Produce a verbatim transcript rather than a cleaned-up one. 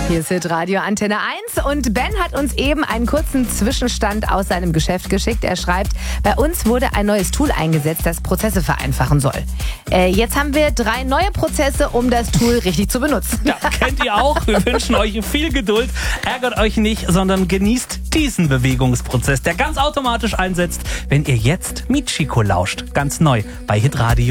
Hier ist Hitradio Antenne eins und Ben hat uns eben einen kurzen Zwischenstand aus seinem Geschäft geschickt. Er schreibt, bei uns wurde ein neues Tool eingesetzt, das Prozesse vereinfachen soll. Äh, jetzt haben wir drei neue Prozesse, um das Tool richtig zu benutzen. Ja, kennt ihr auch. Wir wünschen euch viel Geduld. Ärgert euch nicht, sondern genießt diesen Bewegungsprozess, der ganz automatisch einsetzt, wenn ihr jetzt Michiko lauscht. Ganz neu bei Hitradio.